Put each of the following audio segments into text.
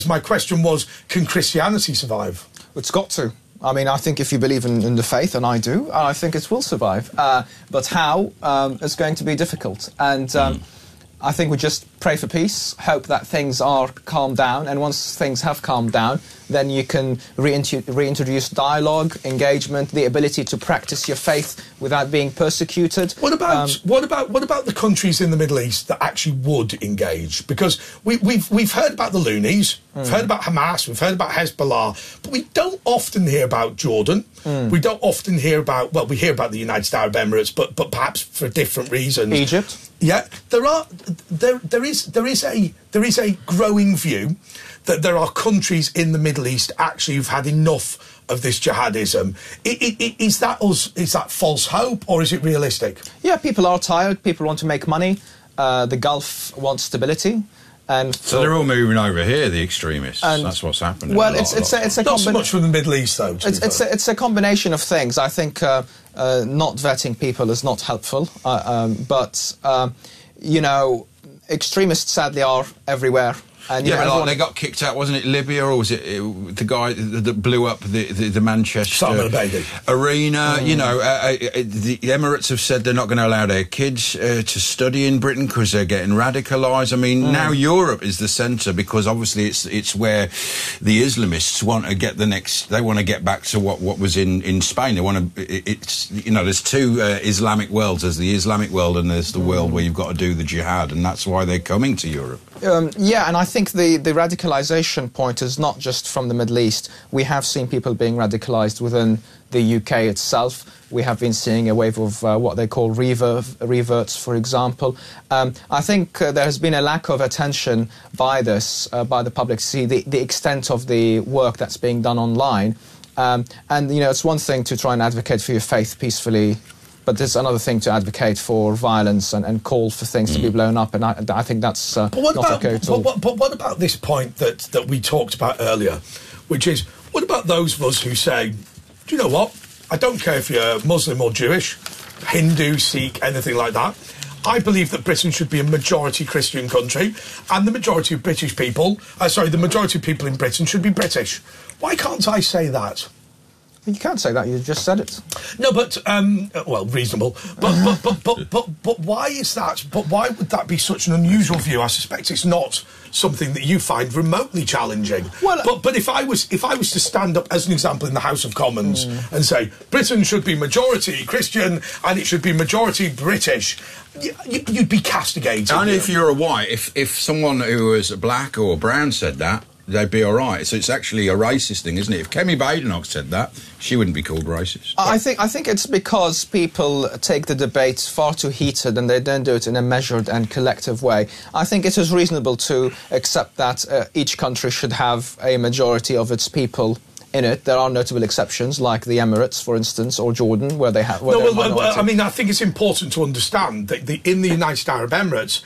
My question was, can Christianity survive? It's got to. I mean, I think if you believe in the faith, and I do, I think it will survive. But how is going to be difficult. And I think we just pray for peace, hope that things are calmed down, and once things have calmed down, then you can reintroduce dialogue, engagement, the ability to practice your faith without being persecuted. What about the countries in the Middle East that actually would engage? Because we've heard about the Loonies, we've heard about Hamas, we've heard about Hezbollah, but we don't often hear about Jordan. We don't often hear about, well, we hear about the United Arab Emirates, but perhaps for different reasons. Egypt. Yeah, there is a growing view that there are countries in the Middle East actually who've had enough of this jihadism. Is that false hope, or is it realistic? Yeah, people are tired. People want to make money. The Gulf wants stability. And so they're all moving over here, the extremists. That's what's happening. Well, it's a not so much from the Middle East, though. It's a combination of things. I think not vetting people is not helpful, but you know, extremists sadly are everywhere. And, yeah, but they got kicked out, wasn't it? Libya, or was it the guy that blew up the Manchester arena? You know, the Emirates have said they're not going to allow their kids to study in Britain because they're getting radicalised. I mean, now Europe is the centre because obviously it's where the Islamists want to get they want to get back to what was in Spain. They want to. It's, you know, there's two Islamic worlds. There's the Islamic world and there's the world where you've got to do the jihad, and that's why they're coming to Europe. Yeah, and I think the radicalisation point is not just from the Middle East. We have seen people being radicalised within the UK itself. We have been seeing a wave of what they call reverts, for example. I think there has been a lack of attention by the public to see the extent of the work that's being done online. And, you know, it's one thing to try and advocate for your faith peacefully, but there's another thing to advocate for violence and call for things to be blown up, and I think that's not okay at all. But what about this point that we talked about earlier, which is, what about those of us who say, do you know what, I don't care if you're Muslim or Jewish, Hindu, Sikh, anything like that. I believe that Britain should be a majority Christian country, and the majority of the majority of people in Britain should be British. Why can't I say that? You can't say that. You just said it. No, but well, reasonable. But why is that? But why would that be such an unusual view? I suspect it's not something that you find remotely challenging. Well, but if I was to stand up as an example in the House of Commons and say Britain should be majority Christian and it should be majority British, you'd be castigated. And if you're a white, if someone who was black or brown said that, they'd be all right. So it's actually a racist thing, isn't it? If Kemi Badenoch said that, she wouldn't be called racist. I think it's because people take the debate far too heated and they don't do it in a measured and collective way. I think it is reasonable to accept that each country should have a majority of its people in it. There are notable exceptions, like the Emirates, for instance, or Jordan, where they have... I mean, I think it's important to understand that in the United Arab Emirates,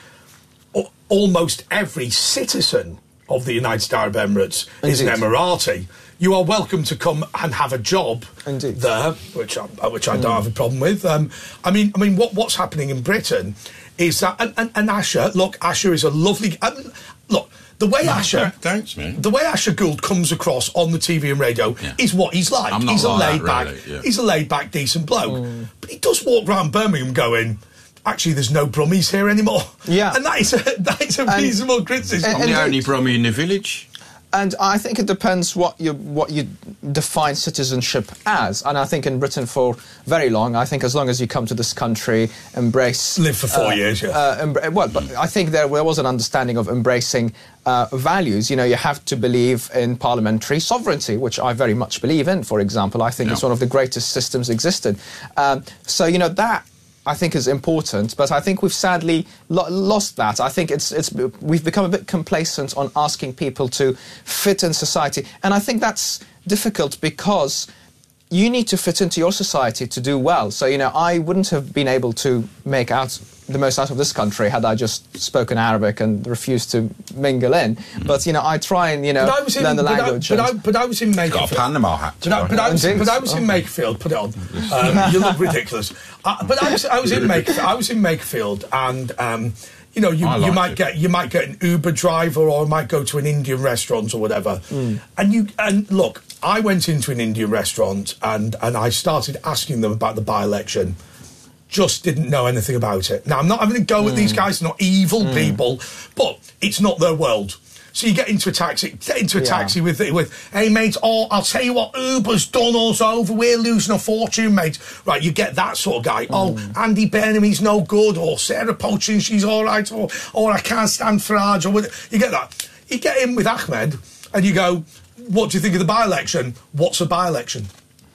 almost every citizen of the United Arab Emirates is an Emirati. You are welcome to come and have a job there, which I don't have a problem with. I mean, what's happening in Britain is that, and Asher is a lovely. Look, the way Asher, thanks, man. The way Asher Gould comes across on the TV and radio is what he's like. I'm not He's a laid back, decent bloke, but he does walk around Birmingham going, actually, there's no Brummies here anymore. Yeah. And that is a reasonable criticism. I'm the only Brummie in the village. And I think it depends what you define citizenship as. And I think in Britain for very long, I think as long as you come to this country, embrace... Live for 4 years, yeah. But I think there was an understanding of embracing values. You know, you have to believe in parliamentary sovereignty, which I very much believe in, for example. I think it's one of the greatest systems existed. So, you know, that I think is important, but I think we've sadly lost that. I think we've become a bit complacent on asking people to fit in society, and I think that's difficult because you need to fit into your society to do well. So, you know, I wouldn't have been able to make the most out of this country had I just spoken Arabic and refused to mingle in. But, you know, I try and, learn the language. But I was in Makerfield. Got a Panama hat. But I was in Makerfield. Put it on. You look ridiculous. But I was in Makerfield, and you know, you might get an Uber driver, or you might go to an Indian restaurant or whatever. And look, I went into an Indian restaurant and I started asking them about the by-election. Just didn't know anything about it. Now, I'm not having a go at these guys, they're not evil people, but it's not their world. So you get into a taxi with, hey, mate, I'll tell you what, Uber's done us over, we're losing a fortune, mate. Right, you get that sort of guy. Oh, Andy Burnham, he's no good, or Sarah Poaching, she's all right, or I can't stand Farage, or you get that. You get in with Ahmed, and you go, what do you think of the by-election? What's a by-election?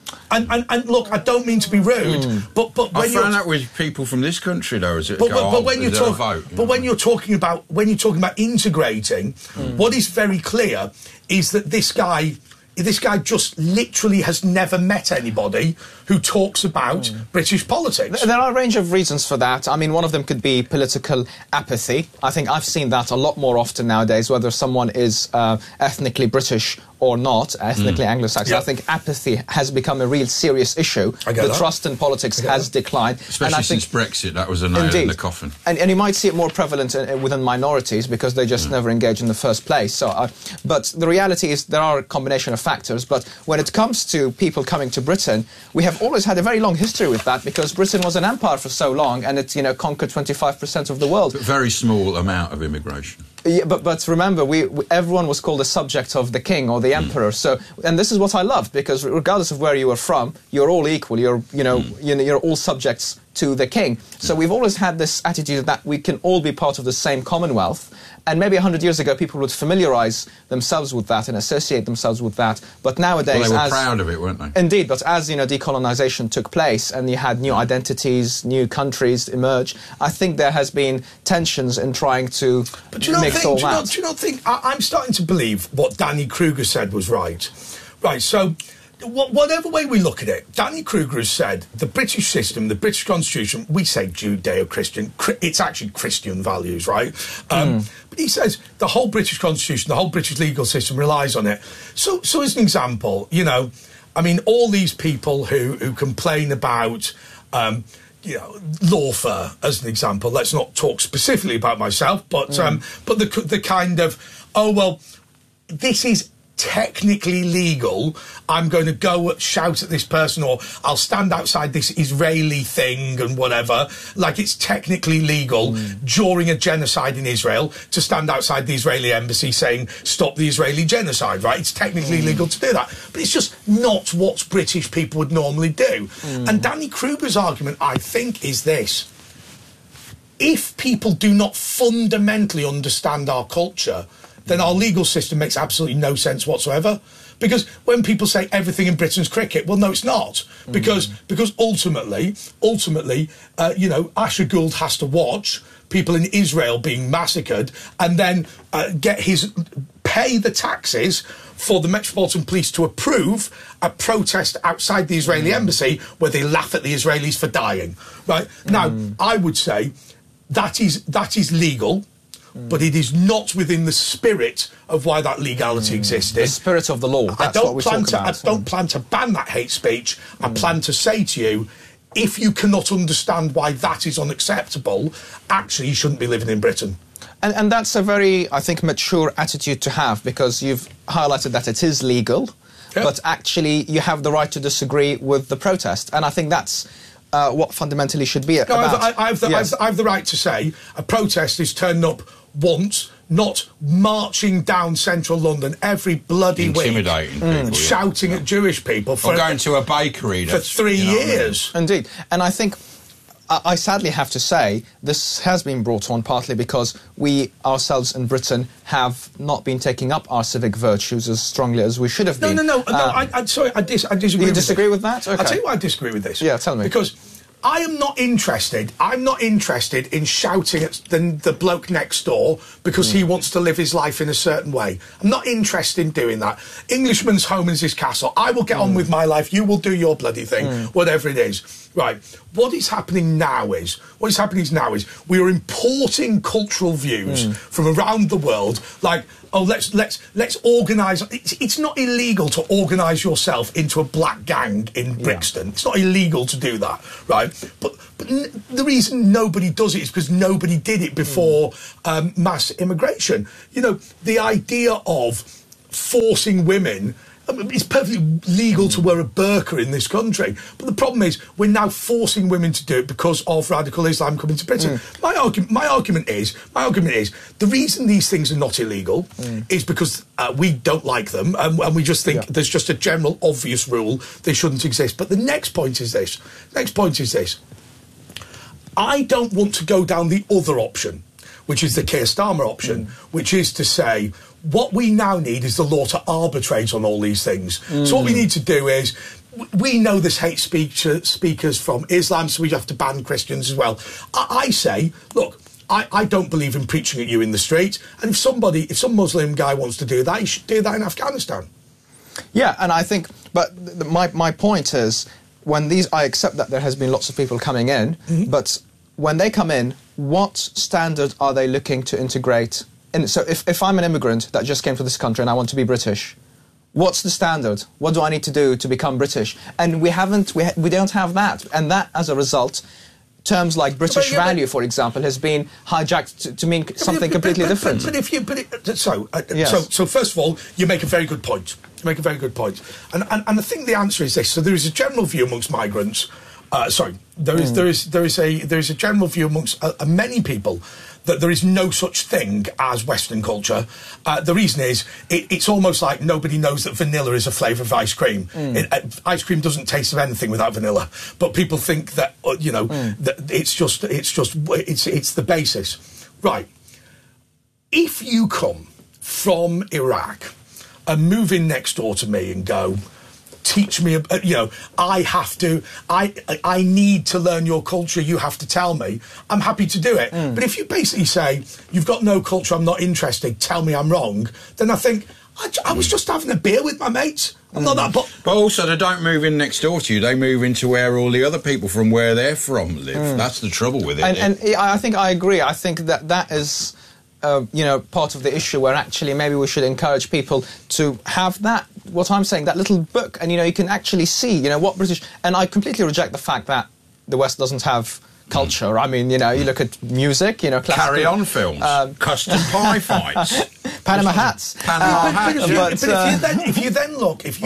And look, I don't mean to be rude, but when I found that with people from this country, though, when you're talking about integrating, what is very clear is that this guy just literally has never met anybody who talks about British politics. There are a range of reasons for that. I mean, one of them could be political apathy. I think I've seen that a lot more often nowadays, whether someone is ethnically British or not, ethnically Anglo-Saxon. Yep. I think apathy has become a real serious issue. The trust in politics has declined. Especially since Brexit, that was a nail in the coffin. And you might see it more prevalent within minorities because they just never engage in the first place. So, but the reality is there are a combination of factors. But when it comes to people coming to Britain, we have always had a very long history with that because Britain was an empire for so long and it, conquered 25% of the world. But very small amount of immigration. Yeah, but remember, everyone was called a subject of the king or the emperor. So, and this is what I loved because regardless of where you are from, you're all equal. You're all subjects to the king. So we've always had this attitude that we can all be part of the same commonwealth. And maybe 100 years ago, people would familiarise themselves with that and associate themselves with that. But nowadays, they were proud of it, weren't they? Indeed, but as decolonisation took place and you had new identities, new countries emerge, I think there has been tensions in trying to mix all that. Do you not think I'm starting to believe what Danny Kruger said was right? Right, so whatever way we look at it, Danny Kruger has said the British system, the British Constitution, we say Judeo-Christian, it's actually Christian values, right? But he says the whole British Constitution, the whole British legal system relies on it. So as an example, I mean, all these people who complain about lawfare, as an example. Let's not talk specifically about myself, but the kind of, this is technically legal. I'm going to go shout at this person, or I'll stand outside this Israeli thing and whatever. Like, it's technically legal during a genocide in Israel to stand outside the Israeli embassy saying, stop the Israeli genocide, right? It's technically legal to do that. But it's just not what British people would normally do. And Danny Kruger's argument, I think, is this. If people do not fundamentally understand our culture, then our legal system makes absolutely no sense whatsoever. Because when people say everything in Britain's cricket, well, no, it's not. Because ultimately, Asher Gould has to watch people in Israel being massacred and then pay the taxes for the Metropolitan Police to approve a protest outside the Israeli embassy where they laugh at the Israelis for dying. Right? Now, I would say that is legal. But it is not within the spirit of why that legality existed. The spirit of the law. That's what we talk about. I don't plan to ban that hate speech. I plan to say to you, if you cannot understand why that is unacceptable, actually you shouldn't be living in Britain. And that's a very, I think, mature attitude to have, because you've highlighted that it is legal, but actually you have the right to disagree with the protest. And I think that's what fundamentally should be about. I have the right to say a protest is turning up once, not marching down central London every bloody week, people, shouting at Jewish people or going to a bakery for 3 years. Indeed, and I think I sadly have to say this has been brought on partly because we ourselves in Britain have not been taking up our civic virtues as strongly as we should have been. No. I'm sorry, I disagree. You disagree with that? Okay. I'll tell you why I disagree with this. Yeah, tell me. Because I'm not interested in shouting at the bloke next door because he wants to live his life in a certain way. I'm not interested in doing that. Englishman's home is his castle. I will get on with my life. You will do your bloody thing, whatever it is. Right. What is happening now is we are importing cultural views from around the world. Like, let's organise. It's not illegal to organise yourself into a black gang in Brixton. It's not illegal to do that, right? But the reason nobody does it is because nobody did it before mass immigration. You know, the idea of forcing women. It's perfectly legal to wear a burqa in this country, but the problem is we're now forcing women to do it because of radical Islam coming to Britain. My argument is the reason these things are not illegal is because we don't like them, and we just think there's just a general obvious rule they shouldn't exist. But the next point is this. I don't want to go down the other option, which is the Keir Starmer option, which is to say, what we now need is the law to arbitrate on all these things. So what we need to do is, we know there's hate speakers from Islam, so we have to ban Christians as well. I say, look, I don't believe in preaching at you in the street, and if some Muslim guy wants to do that, he should do that in Afghanistan. Yeah, and I think, but my point is, I accept that there has been lots of people coming in, but when they come in, what standard are they looking to integrate? And so if I'm an immigrant that just came to this country and I want to be British, what's the standard? What do I need to do to become British? And we don't have that. And that, as a result, terms like British value, for example, has been hijacked to mean something completely different. So first of all, you make a very good point. And I think the answer is this. So there is a general view amongst migrants. There is a general view amongst many people that there is no such thing as Western culture. The reason is, it's almost like nobody knows that vanilla is a flavour of ice cream. Ice cream doesn't taste of anything without vanilla, but people think that that it's the basis. Right. If you come from Iraq and move in next door to me and go, teach me, I need to learn your culture, you have to tell me, I'm happy to do it. But if you basically say, you've got no culture, I'm not interested, tell me I'm wrong, then I think, I was just having a beer with my mates. I'm not that... But also, they don't move in next door to you, they move into where all the other people from where they're from live. That's the trouble with it. And I think I agree. I think that is... part of the issue where actually maybe we should encourage people to have that, what I'm saying, that little book, and, you can actually see, what British... And I completely reject the fact that the West doesn't have culture. I mean, you look at music, classical... Carry-on films, custard pie fights... Panama hats. If you then look at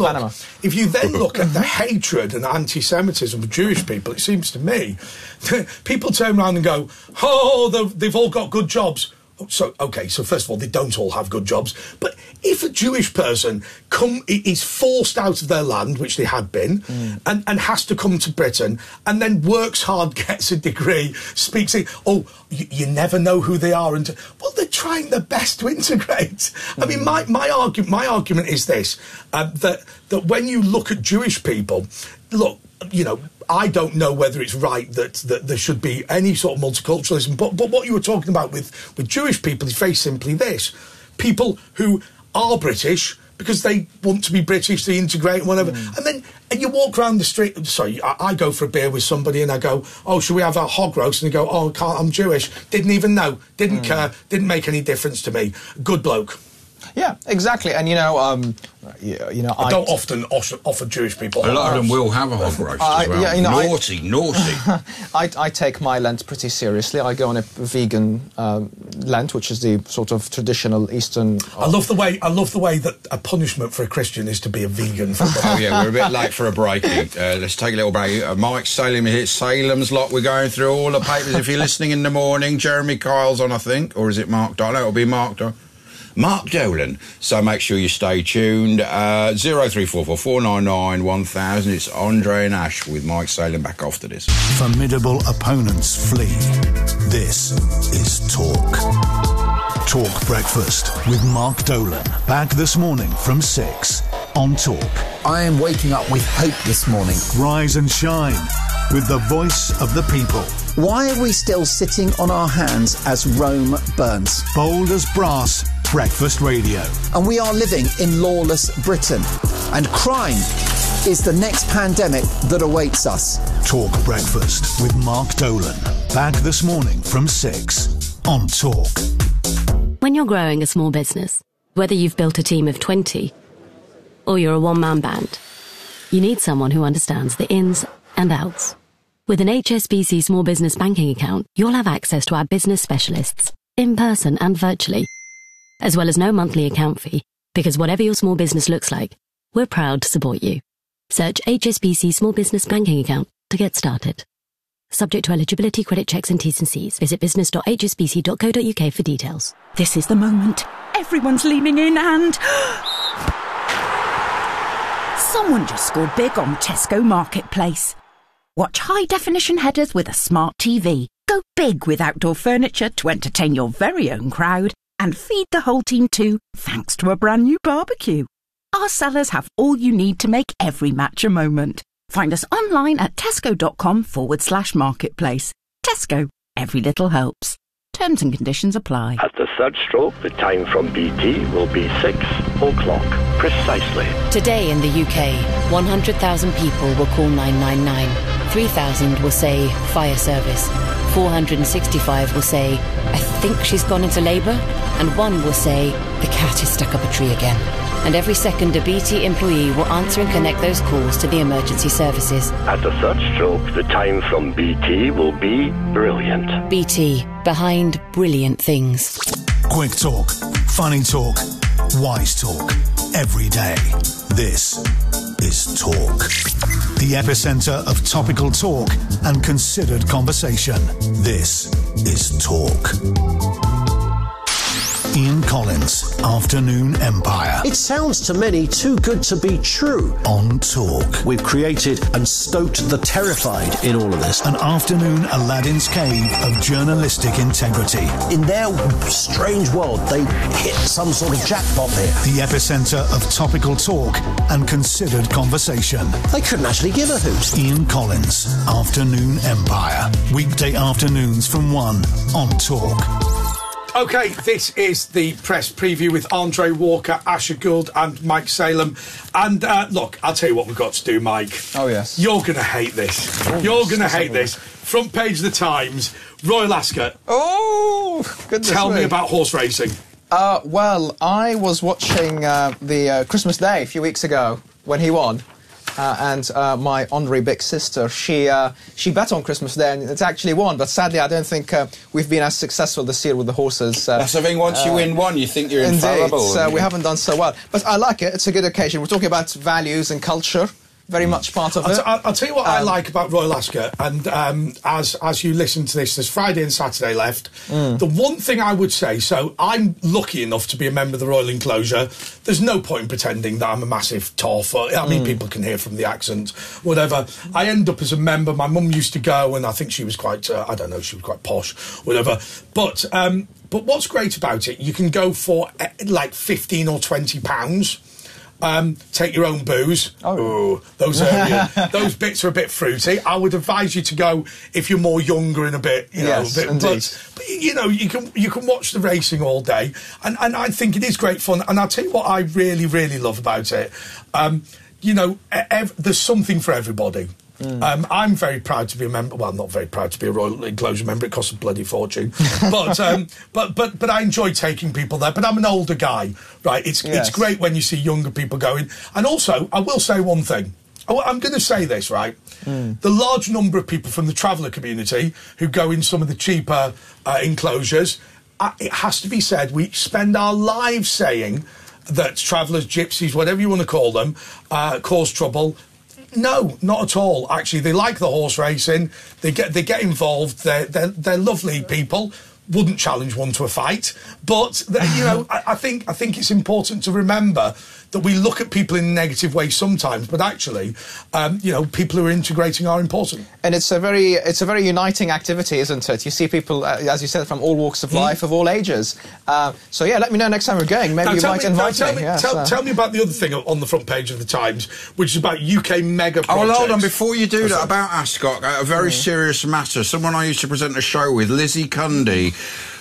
the hatred and anti-Semitism of Jewish people, it seems to me, people turn around and go, oh, they've all got good jobs. So first of all, they don't all have good jobs. But if a Jewish person is forced out of their land, which they had been, and has to come to Britain, and then works hard, gets a degree, speaks, you never know who they are, and they're trying their best to integrate. I mean, my argument is this: that when you look at Jewish people, look, I don't know whether it's right that there should be any sort of multiculturalism, but what you were talking about with Jewish people is very simply this: people who are British because they want to be British, they integrate, whatever, and you walk around the street. Sorry, I go for a beer with somebody and I go, oh, should we have a hog roast? And they go, oh, I'm Jewish. Didn't even know, didn't care, didn't make any difference to me. Good bloke. Yeah, exactly. And I don't often offer Jewish people. A lot of them will have a hog roast as well. Naughty. I take my Lent pretty seriously. I go on a vegan Lent, which is the sort of traditional Eastern. I love the way that a punishment for a Christian is to be a vegan. Oh yeah, we're a bit late for a breaking. Let's take a little break. Mike Salem here. Salem's lot. We're going through all the papers. If you're listening in the morning, Jeremy Kyle's on, I think, or is it Mark Dolan? It'll be Mark Dolan. So make sure you stay tuned. 0344 499 1000. It's Andre and Ash with Mike Salem back after this. Formidable opponents flee. This is Talk. Talk Breakfast with Mark Dolan. Back this morning from 6 on Talk. I am waking up with hope this morning. Rise and shine with the voice of the people. Why are we still sitting on our hands as Rome burns? Bold as brass, breakfast radio. And we are living in lawless Britain. And crime is the next pandemic that awaits us. Talk Breakfast with Mark Dolan. Back this morning from 6 on Talk. When you're growing a small business, whether you've built a team of 20 or you're a one-man band, you need someone who understands the ins and outs. With an HSBC Small Business Banking account, you'll have access to our business specialists, in person and virtually, as well as no monthly account fee, because whatever your small business looks like, we're proud to support you. Search HSBC Small Business Banking account to get started. Subject to eligibility, credit checks and T's and C's. Visit business.hsbc.co.uk for details. This is the moment. Everyone's leaning in and... someone just scored big on Tesco Marketplace. Watch high-definition headers with a smart TV. Go big with outdoor furniture to entertain your very own crowd and feed the whole team too, thanks to a brand new barbecue. Our sellers have all you need to make every match a moment. Find us online at tesco.com/marketplace. Tesco, every little helps. Terms and conditions apply. At the third stroke, the time from BT will be 6 o'clock, precisely. Today in the UK, 100,000 people will call 999. 3,000 will say fire service. 465 will say, I think she's gone into labour. And 1 will say, the cat is stuck up a tree again. And every second a BT employee will answer and connect those calls to the emergency services. At the third stroke, the time from BT will be brilliant. BT, behind brilliant things. Quick talk, funny talk, wise talk. Every day. This is Talk. The epicentre of topical talk and considered conversation. This is Talk. Ian Collins, Afternoon Empire. It sounds to many too good to be true. On Talk. We've created and stoked the terrified in all of this. An afternoon Aladdin's cave of journalistic integrity. In their strange world, they hit some sort of jackpot here. The epicentre of topical talk and considered conversation. They couldn't actually give a hoot. Ian Collins, Afternoon Empire. Weekday afternoons from 1 on Talk. OK, this is the press preview with Andre Walker, Asher Gould and Mike Salem. And look, I'll tell you what we've got to do, Mike. Oh, yes. You're going to hate this. You're going to hate this. Front page of the Times, Royal Ascot. Oh, goodness Tell me about horse racing. Well, I was watching the Christmas Day a few weeks ago when he won. And my honorary big sister, she bet on Christmas Day and it's actually won. But sadly, I don't think we've been as successful this year with the horses. That's the thing. Once you win one, you think you're infallible. Indeed, we haven't done so well. But I like it. It's a good occasion. We're talking about values and culture. Very much part of it. I'll tell you what I like about Royal Ascot, and as you listen to this, there's Friday and Saturday left. The one thing I would say, so I'm lucky enough to be a member of the Royal Enclosure. There's no point in pretending that I'm a massive toff. I mean, people can hear from the accent, whatever. I end up as a member. My mum used to go, and I think she was quite, I don't know, she was quite posh, whatever. But what's great about it, you can go for like £15 or £20. Take your own booze. Those bits are a bit fruity. I would advise you to go if you're more younger and a bit, yes, but you know, you can watch the racing all day, and I think it is great fun. And I'll tell you what I really, really love about it. There's something for everybody. I'm very proud to be a member. Well, I'm not very proud to be a Royal Enclosure member. It costs a bloody fortune. But I enjoy taking people there. But I'm an older guy, right? It's great when you see younger people going. And also, I will say one thing. I'm going to say this, right? The large number of people from the traveller community who go in some of the cheaper enclosures, it has to be said, we spend our lives saying that travellers, gypsies, whatever you want to call them, cause trouble. No, not at all. Actually, they like the horse racing. They get involved. They're lovely people. Wouldn't challenge one to a fight, but I think it's important to remember that we look at people in a negative way sometimes, but actually, people who are integrating are important. And it's a very uniting activity, isn't it? You see people, as you said, from all walks of life, of all ages. So let me know next time we're going. Maybe you might invite me. Tell me about the other thing on the front page of the Times, which is about UK mega projects. Oh, well, hold on, before you do that, about Ascot, a very serious matter. Someone I used to present a show with, Lizzie Cundy,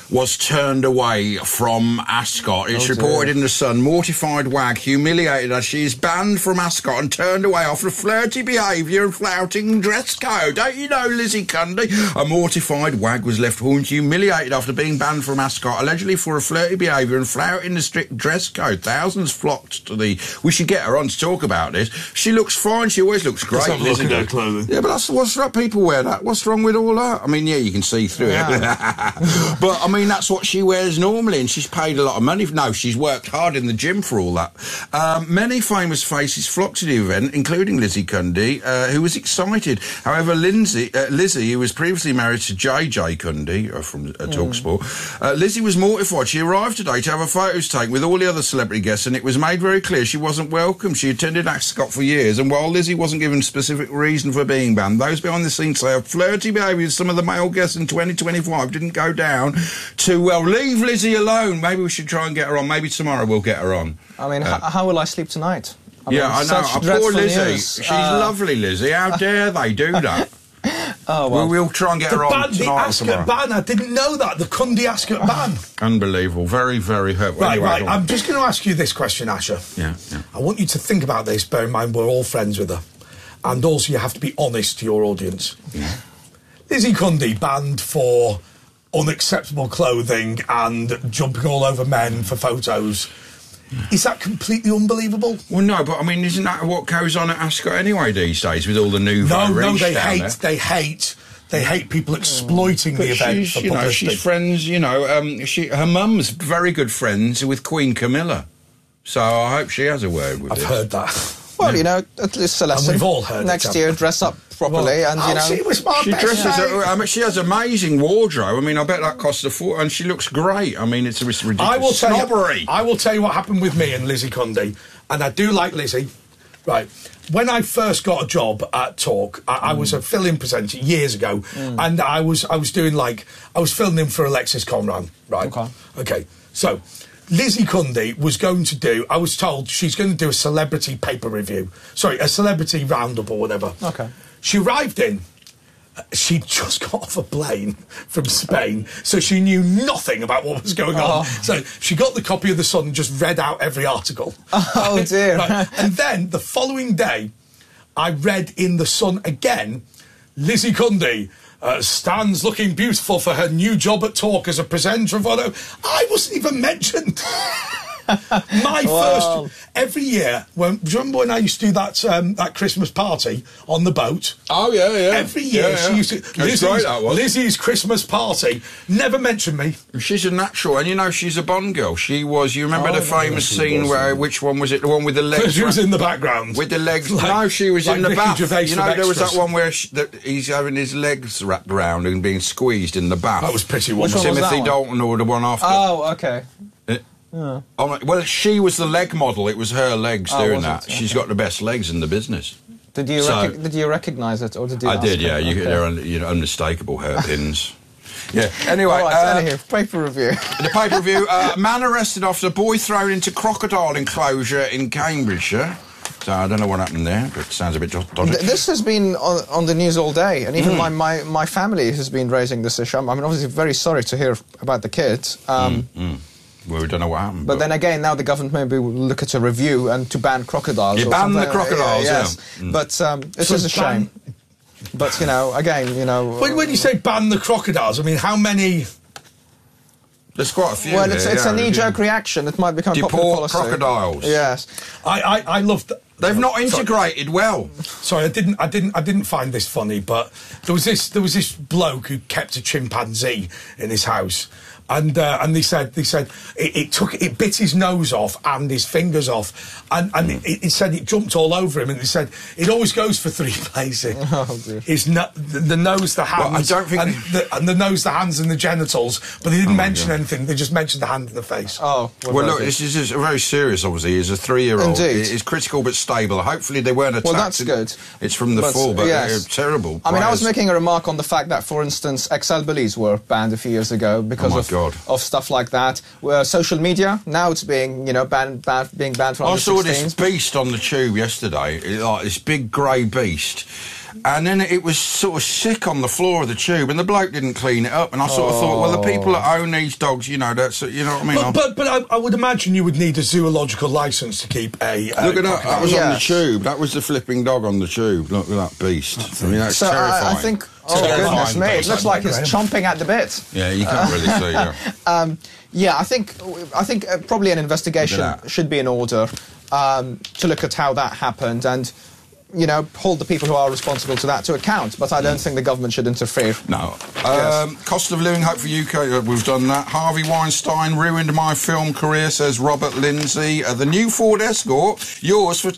was turned away from Ascot. It's reported in The Sun. Mortified wag humiliated as she is banned from Ascot and turned away after flirty behaviour and flouting dress code. Don't you know, Lizzie Cundy? A mortified wag was left humiliated after being banned from Ascot, allegedly for a flirty behaviour and flouting the strict dress code. Thousands flocked to the... We should get her on to talk about this. She looks fine. She always looks great. Let's have a look at her clothing. Yeah, but that's what's up. People wear that. What's wrong with all that? I mean, yeah, you can see through it. But, I mean, that's what she wears normally, and she's paid a lot of money. No, she's worked hard in the gym for all that. Many famous faces flocked to the event, including Lizzie Cundy, who was excited. However, Lizzie, who was previously married to JJ Cundy from TalkSport, Lizzie was mortified. She arrived today to have her photos taken with all the other celebrity guests, and it was made very clear she wasn't welcome. She attended Ascot for years, and while Lizzie wasn't given specific reason for being banned, those behind the scenes say her flirty behaviour with some of the male guests in 2025 didn't go down too well. Leave Lizzie alone. Maybe we should try and get her on. Maybe tomorrow we'll get her on. I mean, how will I sleep tonight? I know. Poor Lizzie. She's lovely, Lizzie. How dare they do that? Oh, well. We'll try and get her on tonight. The Ascot ban, I didn't know that. The Cundy Ascot ban. Unbelievable. Very, very hurtful. Right, anyway, right. I'm just going to ask you this question, Asher. Yeah. I want you to think about this. Bear in mind, we're all friends with her. And also, you have to be honest to your audience. Yeah. Lizzie Cundy banned for unacceptable clothing and jumping all over men for photos. Is that completely unbelievable? Well, no, but I mean, isn't that what goes on at Ascot anyway these days with all the new No, they hate people exploiting the event for publicity. She's friends, her mum's very good friends with Queen Camilla. So I hope she has a word with I've heard that. Well, at least Celeste. We've all heard next year, dress up properly, she was my best she has amazing wardrobe. I mean, I bet that costs a fortune, and she looks great. I mean, it's ridiculous snobbery. I will tell you what happened with me and Lizzie Cundy, and I do like Lizzie. Right, when I first got a job at Talk, I was a fill-in presenter years ago, and I was filling in for Alexis Conran. Right. Okay. So Lizzie Cundy was going to do, I was told she's going to do a celebrity paper review. Sorry, a celebrity roundup or whatever. Okay. She arrived in, she'd just got off a plane from Spain, so she knew nothing about what was going on. So she got the copy of The Sun and just read out every article. Oh, dear. Right. And then the following day, I read in The Sun again, Lizzie Cundy stands looking beautiful for her new job at Talk as a presenter of photo. I wasn't even mentioned. First every year. Do you remember when I used to do that Christmas party on the boat? Oh yeah. Every year she used to. Lizzie's Christmas party. Never mentioned me. She's a natural, and she's a Bond girl. She was. You remember the famous scene where? Which one was it? The one with the legs. She was in the background with the legs. No, she was in the bath. There was that one where he's having his legs wrapped around and being squeezed in the bath. That was pretty wonderful. Timothy Dalton or the one after. Oh, okay. Well, she was the leg model. It was her legs doing that. She's got the best legs in the business. Did you recognise it, or did you? I did. Yeah, they're unmistakable hairpins. Yeah. Anyway, anyway, paper review. The paper review. Man arrested after a boy thrown into crocodile enclosure in Cambridgeshire. So I don't know what happened there, but it sounds a bit dodgy. This has been on the news all day, and even my family has been raising this issue. I'm obviously very sorry to hear about the kids. Well, we don't know what happened. But then again, now the government maybe will look at a review and to ban crocodiles. You ban the crocodiles, yes. But this is a shame. But, again. When you say ban the crocodiles, I mean, how many? There's quite a few. Well, it's a knee-jerk reaction. It might become popular policy. Deport crocodiles. Yes. I love that. They've not integrated well. Sorry, I didn't find this funny, but there was this bloke who kept a chimpanzee in his house. And they said it bit his nose off and his fingers off, and it said it jumped all over him, and they said it always goes for three places. Oh dear! The nose, the hands, well, I don't think and the nose, the hands, and the genitals. But they didn't mention anything. They just mentioned the hand and the face. Oh well, look, this is very serious. Obviously, he's a 3-year-old. Indeed, it's critical but stable. Hopefully, they weren't attacked. Well, that's good. It's from the fall, but they're terrible. I mean, I was making a remark on the fact that, for instance, XL bullies were banned a few years ago because of stuff like that. Social media, now it's being, being banned from I saw this beast on the tube yesterday, like this big grey beast. and then it was sort of sick on the floor of the tube, and the bloke didn't clean it up, and I sort of thought, well, the people that own these dogs, you know, that's, you know what I mean? But I would imagine you would need a zoological licence to keep a... Look at that, that was on the tube. That was the flipping dog on the tube. Look at that beast. I mean, that's terrifying. I think... Oh, goodness me, it looks like it's chomping at the bit. Yeah, you can't really see, yeah, I think probably an investigation should be in order to look at how that happened and, you know, hold the people who are responsible to that to account. But I don't think the government should interfere. No. Cost of living, hope for UK, we've done that. Harvey Weinstein ruined my film career, says Robert Lindsay. The new Ford Escort, yours for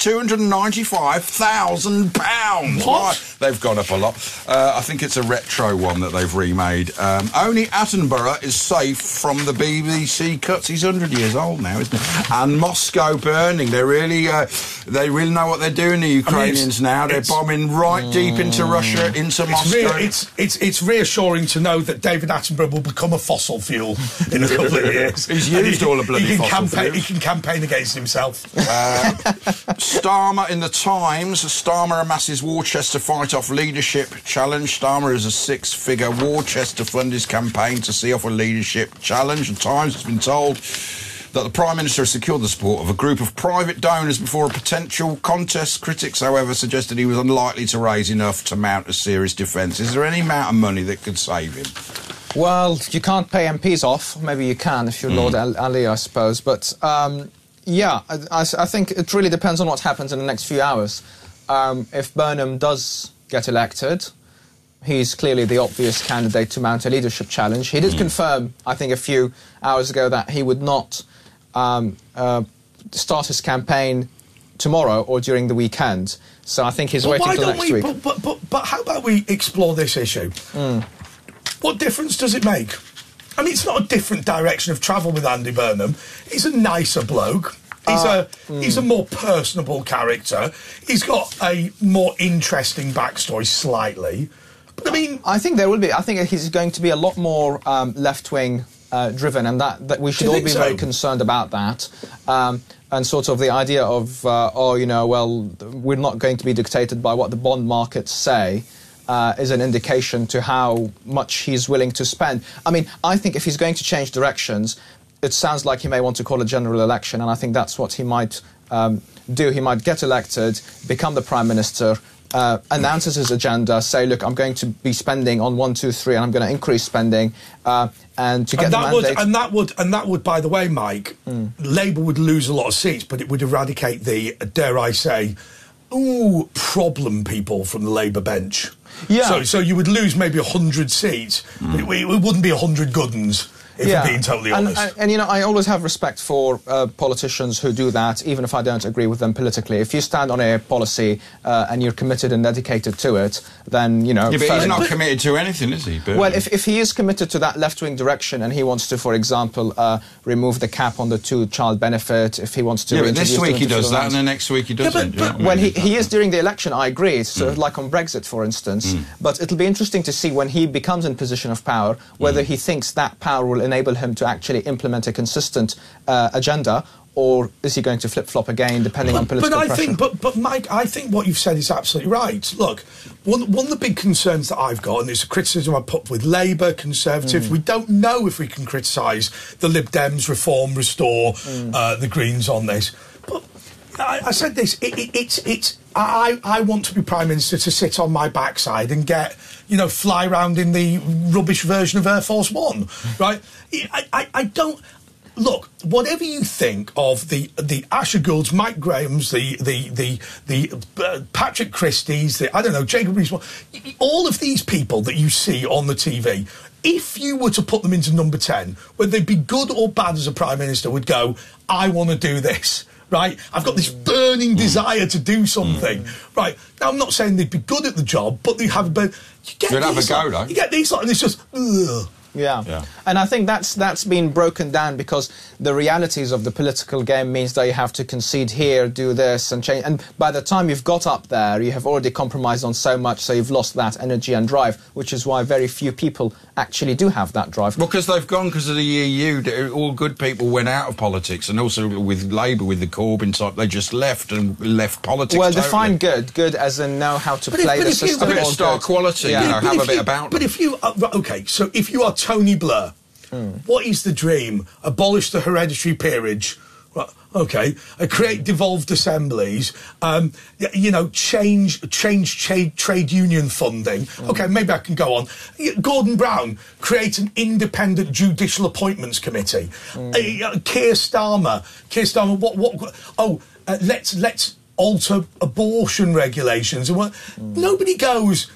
£295,000. What? They've gone up a lot. I think it's a retro one that they've remade. Only Attenborough is safe from the BBC cuts. He's 100 years old now, isn't he? And Moscow burning. They really know what they're doing, the Ukrainians. Now they're bombing right deep into Russia, into Moscow. It's reassuring to know that David Attenborough will become a fossil fuel in a couple of years. He's used all the bloody fossil fuels. He can campaign against himself. Starmer in the Times. Starmer amasses war chest to fight off leadership challenge. Starmer is a 6-figure war chest to fund his campaign to see off a leadership challenge. The Times has been told that the Prime Minister has secured the support of a group of private donors before a potential contest. Critics, however, suggested he was unlikely to raise enough to mount a serious defence. Is there any amount of money that could save him? Well, you can't pay MPs off. Maybe you can if you're Lord Ali, I suppose. But, yeah, I think it really depends on what happens in the next few hours. If Burnham does get elected, he's clearly the obvious candidate to mount a leadership challenge. He did confirm, I think, a few hours ago that he would not start his campaign tomorrow or during the weekend. So I think he's waiting till next week. But how about we explore this issue? What difference does it make? I mean, it's not a different direction of travel with Andy Burnham. He's a nicer bloke. He's a more personable character. He's got a more interesting backstory, slightly. But I mean, I think there will be. I think he's going to be a lot more left-wing driven, and that we should all be very concerned about that. And sort of the idea of, we're not going to be dictated by what the bond markets say, is an indication to how much he's willing to spend. I mean, I think if he's going to change directions, it sounds like he may want to call a general election, and I think that's what he might do. He might get elected, become the Prime Minister, announces his agenda, say, look, I'm going to be spending on 1, 2, 3, and I'm going to increase spending, and to get the mandate. And that would, by the way, Mike, Labour would lose a lot of seats, but it would eradicate the, dare I say, problem people from the Labour bench. Yeah. So you would lose maybe 100 seats, but it wouldn't be 100 good ones. If I'm being totally honest. And, you know, I always have respect for politicians who do that, even if I don't agree with them politically. If you stand on a policy and you're committed and dedicated to it, then, you know... Yeah, but he's not committed to anything, is he? Well, if he is committed to that left-wing direction and he wants to, for example, remove the cap on the 2-child benefit, if he wants to... Yeah, but this week he does that and the next week he doesn't. Well, he is during the election, I agree, so like on Brexit, for instance. But it'll be interesting to see when he becomes in position of power, whether he thinks that power will enable him to actually implement a consistent agenda, or is he going to flip-flop again, depending on political pressure? But Mike, I think what you've said is absolutely right. Look, one of the big concerns that I've got, and it's a criticism I put with Labour, Conservative, we don't know if we can criticise the Lib Dems, Reform, Restore, the Greens on this. But I said this, I want to be Prime Minister to sit on my backside and get, you know, fly around in the rubbish version of Air Force One, right? I don't... Look, whatever you think of the Asher Goulds, Mike Grahams, the Patrick Christie's, Jacob Rees-Mogg, all of these people that you see on the TV, if you were to put them into number 10, whether they'd be good or bad as a Prime Minister, would go, I want to do this. Right, I've got this burning desire to do something. Right, now I'm not saying they'd be good at the job, but they have. But you'd have a go, though. You get these, and it's just. Ugh. Yeah, and I think that's been broken down because the realities of the political game means that you have to concede here, do this, and change. And by the time you've got up there, you have already compromised on so much, so you've lost that energy and drive, which is why very few people actually do have that drive. Well, because they've gone because of the EU. All good people went out of politics, and also with Labour, with the Corbyn type, they just left politics. Well, totally. Define good as in know how to play the system. A bit of star quality, have a bit about them. But if you, so if you are Tony Blair, what is the dream? Abolish the hereditary peerage. Well, okay, create devolved assemblies, change trade union funding. Okay, maybe I can go on. Gordon Brown, create an independent judicial appointments committee. Keir Starmer, let's alter abortion regulations. And nobody goes,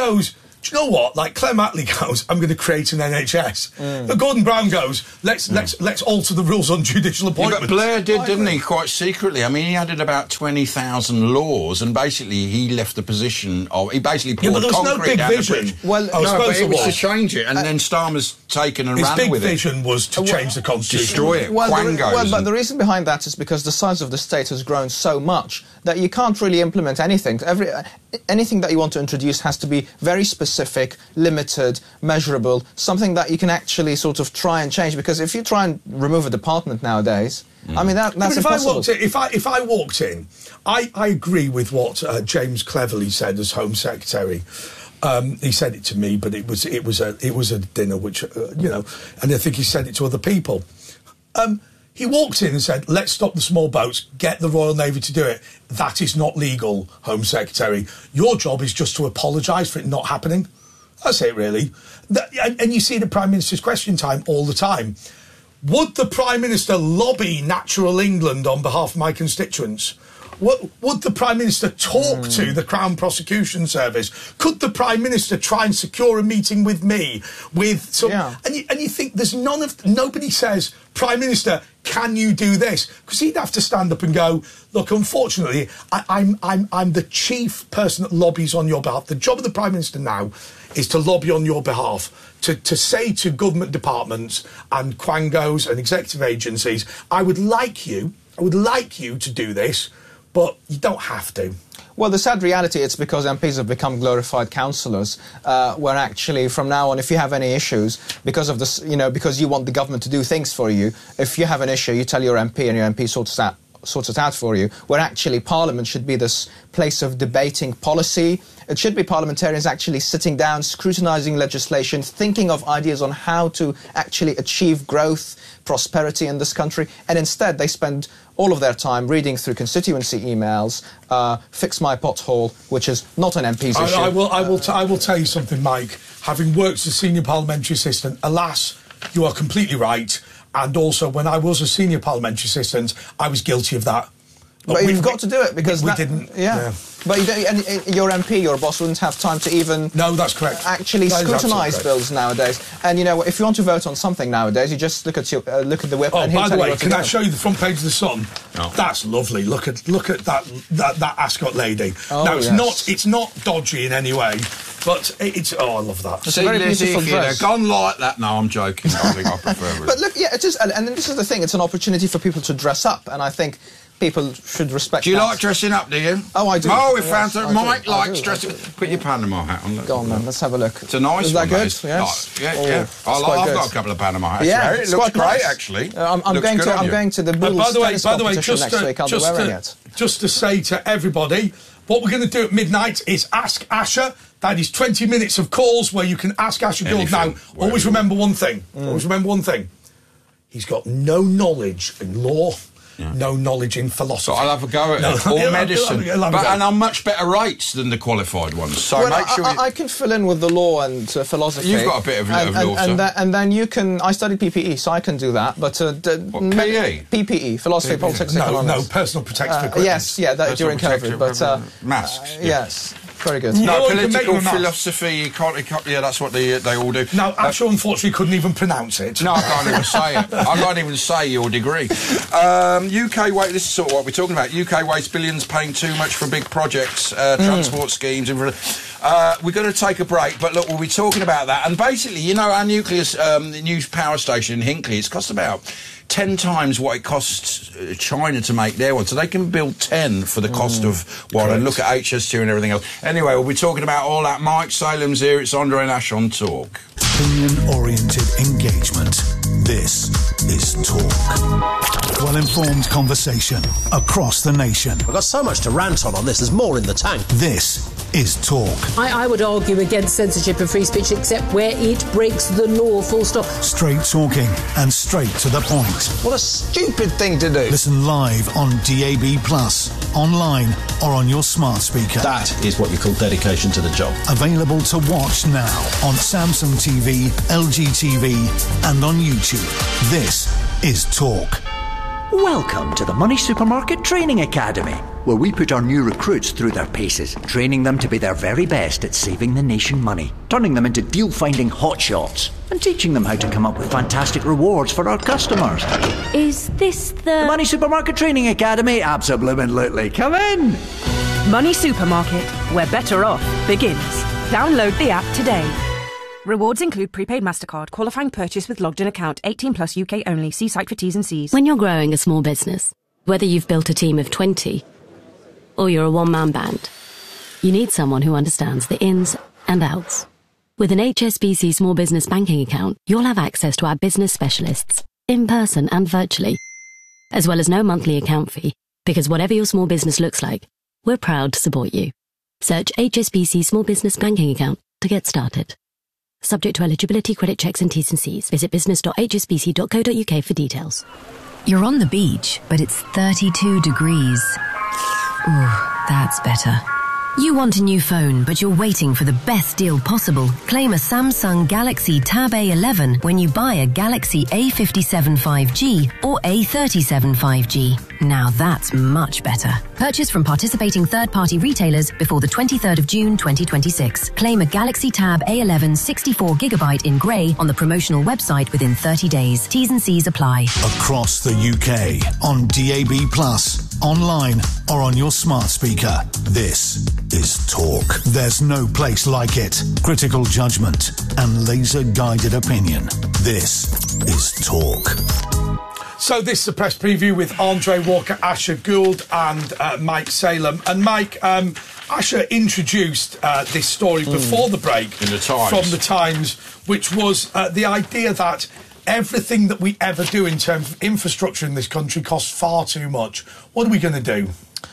do you know what? Like Clem Attlee goes, I'm going to create an NHS. But Gordon Brown goes, let's alter the rules on judicial appointments. But Blair did, didn't he? Quite secretly. I mean, he added about 20,000 laws, and basically he left the position of. He basically poured but there was concrete no big down vision. the bridge. Well, but it was to change it, and then Starmer's taken and ran with it. His big vision was to change the constitution, destroy it. But the reason behind that is because the size of the state has grown so much that you can't really implement anything. Anything that you want to introduce has to be very specific, limited, measurable, something that you can actually sort of try and change. Because if you try and remove a department nowadays, I mean, that's impossible. If I walked in, I agree with what James Cleverly said as Home Secretary. He said it to me, but it was a dinner, which and I think he said it to other people. He walked in and said, let's stop the small boats, get the Royal Navy to do it. That is not legal, Home Secretary. Your job is just to apologise for it not happening. That's it, really. And you see the Prime Minister's Question Time all the time. Would the Prime Minister lobby Natural England on behalf of my constituents? Would the Prime Minister talk to the Crown Prosecution Service? Could the Prime Minister try and secure a meeting with me? And you think there's nobody says, Prime Minister, can you do this? Because he'd have to stand up and go, look, unfortunately, I'm the chief person that lobbies on your behalf. The job of the Prime Minister now is to lobby on your behalf, to say to government departments and quangos and executive agencies, I would like you to do this, but you don't have to. Well, the sad reality, it's because MPs have become glorified councillors, where actually from now on, if you have any issues, because of this, because you want the government to do things for you, if you have an issue, you tell your MP and your MP sorts it out for you, where actually Parliament should be this place of debating policy. It should be parliamentarians actually sitting down, scrutinising legislation, thinking of ideas on how to actually achieve growth, prosperity in this country, and instead they spend all of their time reading through constituency emails, fix my pothole, which is not an MP's issue. I will tell you something, Mike. Having worked as a senior parliamentary assistant, alas, you are completely right. And also, when I was a senior parliamentary assistant, I was guilty of that. But you've got to do it because we didn't. Yeah. But your MP, your boss, wouldn't have time to even. No, that's correct. Actually, scrutinise bills nowadays. And if you want to vote on something nowadays, you just look at the whip. Oh, and by the way, can I show you the front page of the Sun? Oh. That's lovely. Look at that Ascot lady. Oh, now it's not dodgy in any way. But it's... Oh, I love that. It's a very beautiful dress. Gone like that. No, I'm joking. I think I prefer it. But look, it is... And this is the thing. It's an opportunity for people to dress up. And I think people should respect that. Do you like dressing up, do you? Oh, I do. Oh, we found that Mike likes dressing... Put your Panama hat on. Go on, then. Let's have a look. It's a nice Is one. that good? Yes. Yeah. I've got a couple of Panama hats. Yeah, it looks great, actually. I'm going to the Bulls tennis competition next week. I'll be wearing it. Just to say to everybody, what we're going to do at midnight is Ask Asher. That is 20 minutes of calls where you can ask Asher Gould. Now, always remember one thing. He's got no knowledge in law, no knowledge in philosophy. So I'll have a go at it. Or medicine. And I'm much better rates than the qualified ones. So make sure I can fill in with the law and philosophy. You've got a bit of law, and then you can... I studied PPE, so I can do that. But PE? PPE, philosophy, politics, economics. No, personal protective equipment. Yes, that during COVID. But masks. Yes. Very good. No, political philosophy, you can't, that's what they all do. Now, Asher unfortunately couldn't even pronounce it. No, I can't even say it. I can't even say your degree. UK Waste, this is sort of what we're talking about. UK Waste billions paying too much for big projects, transport schemes. We're going to take a break, but look, we'll be talking about that. And basically, our nuclear new power station in Hinkley, it's cost about 10 times what it costs China to make their one. So they can build 10 for the cost of one. And look at HS2 and everything else. Anyway, we'll be talking about all that. Mike Salem's here. It's Andre Nash on Talk. Opinion-oriented engagement. This is Talk. Well-informed conversation across the nation. I've got so much to rant on this. There's more in the tank. This is Talk. I would argue against censorship and free speech except where it breaks the law, full stop. Straight talking and straight to the point. What a stupid thing to do. Listen live on DAB+, online or on your smart speaker. That is what you call dedication to the job. Available to watch now on Samsung TV, LG TV and on YouTube. This is Talk. Welcome to the Money Supermarket Training Academy, where we put our new recruits through their paces, training them to be their very best at saving the nation money, turning them into deal-finding hotshots, and teaching them how to come up with fantastic rewards for our customers. Is this the Money Supermarket Training Academy? Absolutely. Come in! Money Supermarket, where better off begins. Download the app today. Rewards include prepaid MasterCard, qualifying purchase with logged-in account, 18 plus UK only. See site for T's and C's. When you're growing a small business, whether you've built a team of 20 or you're a one-man band, you need someone who understands the ins and outs. With an HSBC small business banking account, you'll have access to our business specialists, in person and virtually, as well as no monthly account fee, because whatever your small business looks like, we're proud to support you. Search HSBC small business banking account to get started. Subject to eligibility, credit checks and T's and C's. Visit business.hsbc.co.uk for details. You're on the beach, but it's 32 degrees. Ooh, that's better. You want a new phone, but you're waiting for the best deal possible. Claim a Samsung Galaxy Tab A11 when you buy a Galaxy A57 5G or A37 5G. Now that's much better. Purchase from participating third-party retailers before the 23rd of June 2026. Claim a Galaxy Tab A11 64GB in grey on the promotional website within 30 days. T's and C's apply. Across the UK, on DAB+, online or on your smart speaker. This is Talk. There's no place like it. Critical judgment and laser-guided opinion. This is Talk. So this is a press preview with Andre Walker, Asher Gould and Mike Salem. And Mike, Asher introduced this story before the break in the Times. From the Times, which was the idea that everything that we ever do in terms of infrastructure in this country costs far too much. What are we going to do?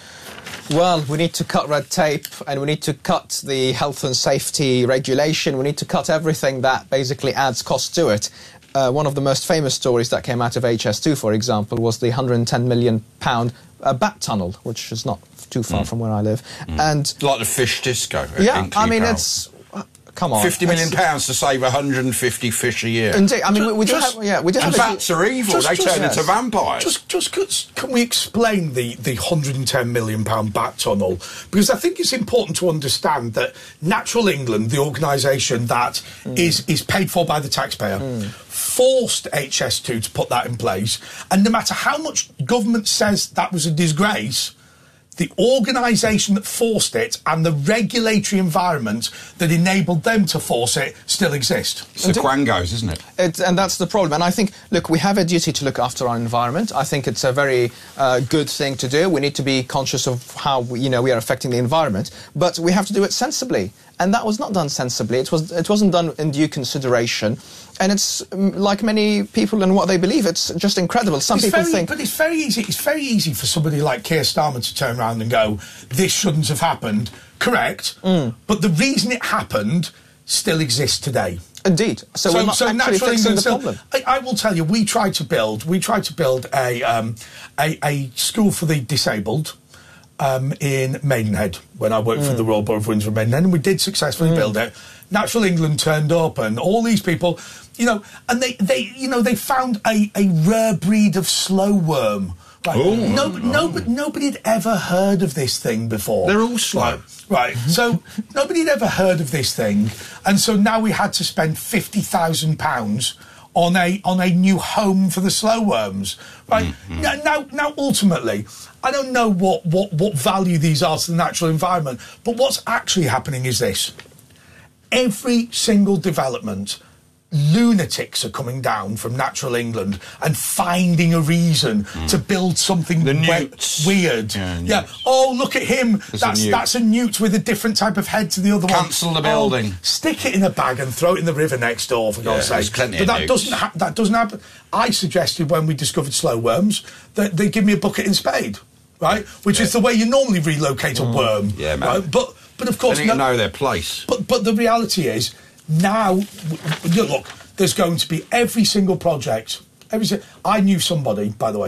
Well, we need to cut red tape and we need to cut the health and safety regulation. We need to cut everything that basically adds cost to it. One of the most famous stories that came out of HS2, for example, was the £110 million bat tunnel, which is not too far from where I live. And like the fish disco. Yeah, I mean, it's... Come on. £50 million to save 150 fish a year. Indeed. I mean, we do have... And bats are evil. They turn into vampires. Can we explain the £110 million bat tunnel? Because I think it's important to understand that Natural England, the organisation that is paid for by the taxpayer, forced HS2 to put that in place. And no matter how much government says that was a disgrace, the organisation that forced it and the regulatory environment that enabled them to force it still exist. It's the Quangos, isn't it? And that's the problem. And I think, look, we have a duty to look after our environment. I think it's a very good thing to do. We need to be conscious of how we are affecting the environment. But we have to do it sensibly. And that was not done sensibly. It wasn't done in due consideration. And it's like many people and what they believe. It's just incredible. But it's very easy. It's very easy for somebody like Keir Starmer to turn around and go, "This shouldn't have happened." Correct. But the reason it happened still exists today. Indeed. So we're not actually fixing the problem. I will tell you, we tried to build a school for the disabled. In Maidenhead, when I worked for the Royal Borough of Windsor and Maidenhead, and we did successfully build it. Natural England turned up, and all these people, and they found a rare breed of slow worm. Right? Nobody had ever heard of this thing before. They're all slow. Right. So nobody had ever heard of this thing, and so now we had to spend £50,000 on a new home for the slow worms, right? Now, ultimately, I don't know what value these are to the natural environment, but what's actually happening is this: every single development lunatics are coming down from Natural England and finding a reason to build something weird. Yeah. Oh, look at him. That's a newt with a different type of head to the other one. Cancel the building. Stick it in a bag and throw it in the river next door, for God's sake. But that doesn't happen. I suggested when we discovered slow worms that they give me a bucket and spade, right? Which is the way you normally relocate a worm. Yeah, man. Right? But of course, they need to know their place. But the reality is, now, look, there's going to be every single project. I knew somebody, by the way,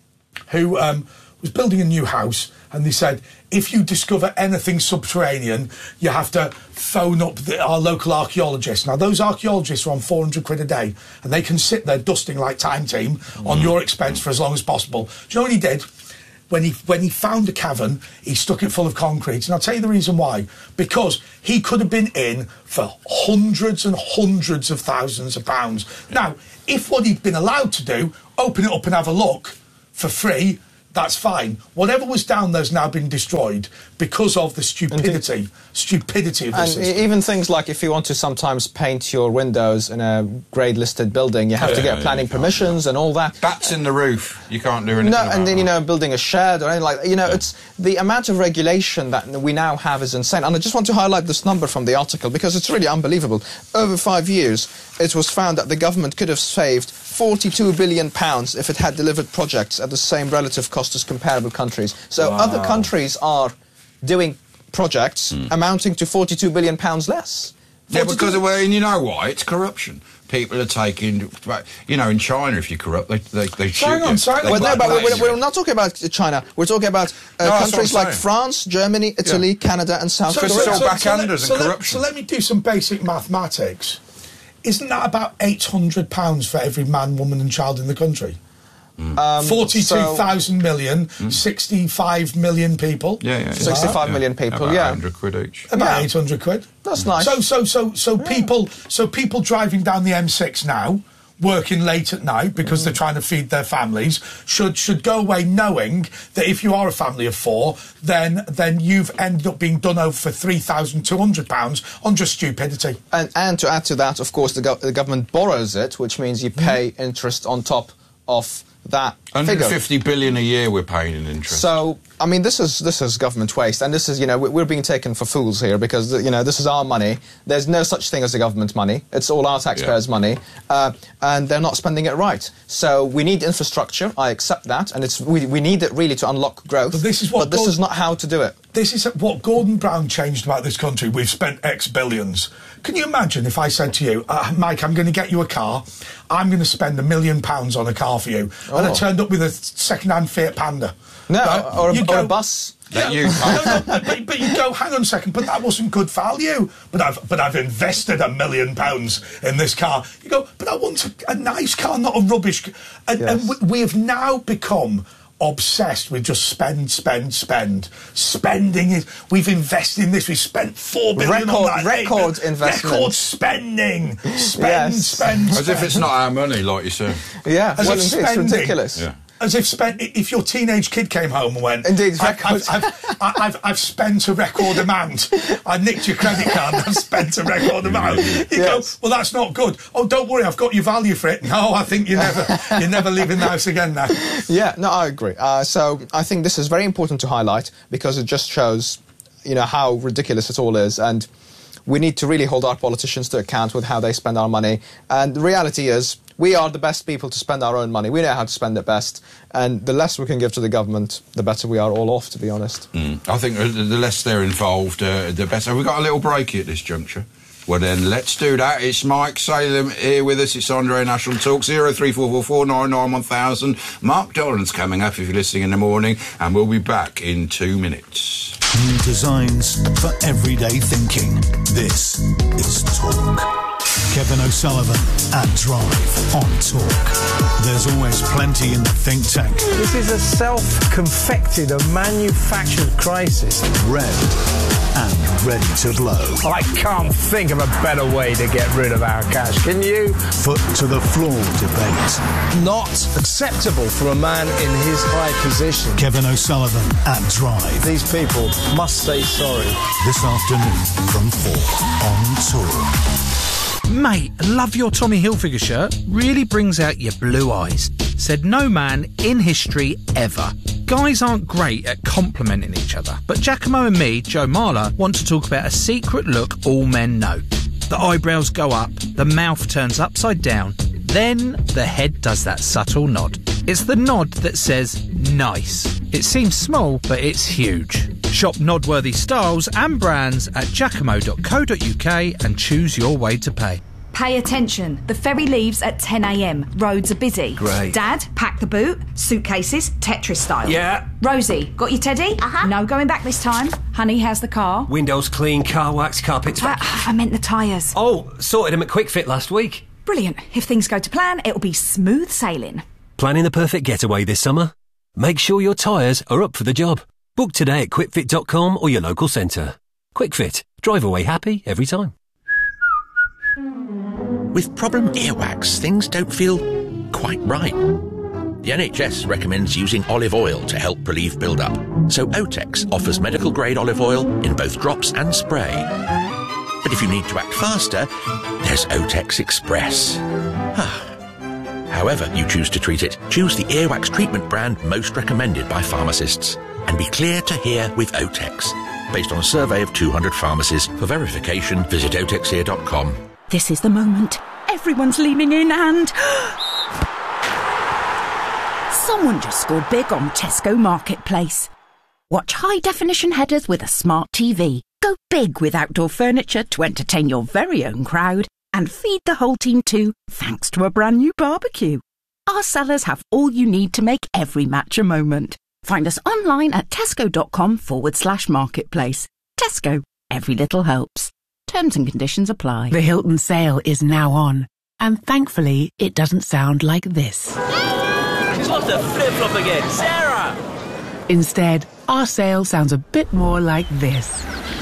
who was building a new house, and they said, if you discover anything subterranean, you have to phone up our local archaeologists. Now, those archaeologists are on 400 quid a day, and they can sit there dusting like Time Team on your expense for as long as possible. Do you know what he did? When he found a cavern, he stuck it full of concrete. And I'll tell you the reason why. Because he could have been in for hundreds and hundreds of thousands of pounds. Now, if what he'd been allowed to do, open it up and have a look for free, that's fine. Whatever was down there's now been destroyed because of the stupidity of this system. Even things like if you want to sometimes paint your windows in a grade-listed building, you have to get planning permissions and all that. Bats in the roof, you can't do anything about and then, building a shed or anything like that. It's the amount of regulation that we now have is insane. And I just want to highlight this number from the article because it's really unbelievable. Over 5 years, it was found that the government could have saved £42 billion if it had delivered projects at the same relative cost as comparable countries. So other countries are doing projects amounting to £42 billion less. Yeah, because you know why? It's corruption. People are taking, in China, if you're corrupt, they shoot you. We're not talking about China. We're talking about countries like France, Germany, Italy, Canada, and South Korea. It's all backhanders and corruption. So let me do some basic mathematics. Isn't that about £800 for every man, woman and child in the country? 42,000 million, 65 million people. 65 million people, about 100 quid each. About 800 quid. That's nice. So people driving down the M6 now, working late at night because they're trying to feed their families, should go away knowing that if you are a family of four, then you've ended up being done over for £3,200 on just stupidity. And to add to that, of course, the government borrows it, which means you pay interest on top of that 150 billion a year we're paying in interest. So, I mean, this is government waste, and this is, we're being taken for fools here because, this is our money. There's no such thing as a government money. It's all our taxpayers' money, and they're not spending it right. So we need infrastructure. I accept that, and we need it really to unlock growth. But this is not how to do it. This is what Gordon Brown changed about this country. We've spent X billions. Can you imagine if I said to you, Mike, I'm going to get you a car. I'm going to spend £1 million on a car for you. And I turned up with a second-hand Fiat Panda. No, right? or a bus. But you go, hang on a second, but that wasn't good value. But I've invested £1 million in this car. You go, but I want a nice car, not a rubbish car. And we have now become obsessed with just spending it. We've invested in this. We've spent £4 billion on that. Record investment. Record spending. Spend. As if it's not our money, like you said. Yeah, it's ridiculous. Yeah. As if your teenage kid came home and went, indeed, I've spent a record amount. I nicked your credit card and I've spent a record amount. You go, well, that's not good. Oh, don't worry, I've got your value for it. No, I think you're never leaving the house again now. Yeah, no, I agree. So I think this is very important to highlight because it just shows, how ridiculous it all is, and we need to really hold our politicians to account with how they spend our money. And the reality is, we are the best people to spend our own money. We know how to spend it best. And the less we can give to the government, the better we are all off, to be honest. I think the less they're involved, the better. We've got a little break at this juncture. Well, then, let's do that. It's Mike Salem here with us. It's Andre National Talk, 03444991000. Mark Dolan's coming up if you're listening in the morning, and we'll be back in 2 minutes. New designs for everyday thinking. This is Talk. Kevin O'Sullivan at Drive on Talk. There's always plenty in the think tank. This is a self-confected, a manufactured crisis. Red and ready to blow. I can't think of a better way to get rid of our cash, can you? Foot to the floor debate. Not acceptable for a man in his high position. Kevin O'Sullivan at Drive. These people must say sorry. This afternoon from 4 on Talk. Mate, I love your Tommy Hilfiger shirt. Really brings out your blue eyes. Said no man in history ever. Guys aren't great at complimenting each other, but Giacomo and me, Joe Marler, want to talk about a secret look all men know. The eyebrows go up, the mouth turns upside down, then the head does that subtle nod. It's the nod that says nice. It seems small, but it's huge. Shop nod-worthy styles and brands at giacomo.co.uk and choose your way to pay. Pay attention. The ferry leaves at 10 a.m. Roads are busy. Great. Dad, pack the boot. Suitcases, Tetris style. Yeah. Rosie, got your teddy? No going back this time. Honey, how's the car? Windows clean, car wax, carpets... I meant the tyres. Oh, sorted them at Quick Fit last week. Brilliant. If things go to plan, it'll be smooth sailing. Planning the perfect getaway this summer? Make sure your tyres are up for the job. Book today at quickfit.com or your local centre. Quick Fit. Drive away happy every time. With problem earwax, things don't feel quite right. The NHS recommends using olive oil to help relieve build-up. So Otex offers medical-grade olive oil in both drops and spray. But if you need to act faster, there's Otex Express. However you choose to treat it, choose the earwax treatment brand most recommended by pharmacists. And be clear to hear with Otex. Based on a survey of 200 pharmacies. For verification, visit otexear.com. This is the moment. Everyone's leaning in and... Someone just scored big on Tesco Marketplace. Watch high-definition headers with a smart TV. Go big with outdoor furniture to entertain your very own crowd. And feed the whole team too, thanks to a brand new barbecue. Our sellers have all you need to make every match a moment. Find us online at tesco.com/marketplace. Tesco. Every little helps. Terms and conditions apply. The Hilton sale is now on. And thankfully, it doesn't sound like this. She's lost her flip-flop again. Sarah! Instead, our sale sounds a bit more like this.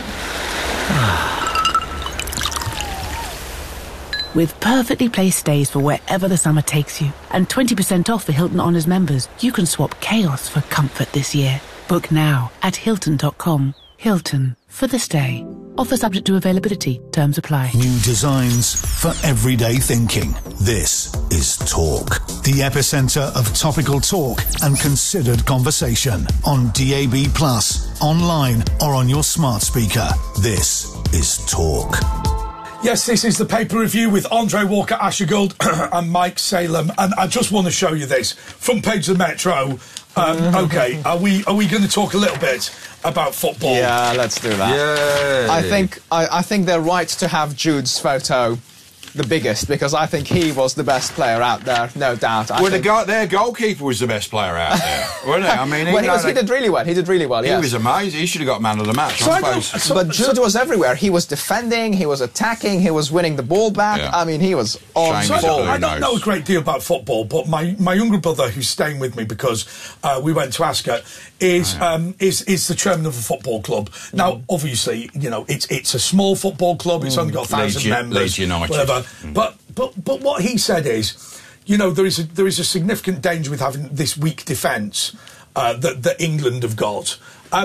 With perfectly placed stays for wherever the summer takes you, and 20% off for Hilton Honors members, you can swap chaos for comfort this year. Book now at Hilton.com. Hilton, for the stay. Offer subject to availability. Terms apply. New designs for everyday thinking. This is Talk, the epicentre of topical talk and considered conversation. On DAB+, online or on your smart speaker. This is Talk. Yes, this is the paper review with Andre Walker Ashergold and Mike Salem, and I just want to show you this front page of the Metro. Okay, are we going to talk a little bit about football? Yeah, let's do that. Yay. I think they're right to have Jude's photo the biggest, because I think he was the best player out there, no doubt. Their goalkeeper was the best player out there, wasn't he? I mean, he did really well. He did really well. Yes. He was amazing. He should have got man of the match, I suppose. But Jude was everywhere. He was defending. He was attacking. He was winning the ball back. Yeah. I mean, he was on ball. I don't know a great deal about football, but my younger brother, who's staying with me because we went to Ascot, is the chairman of a football club. Now, obviously, you know, it's a small football club. It's only got 1,000 members. Leeds United. Whatever. But what he said is, you know, there is a significant danger with having this weak defence that England have got.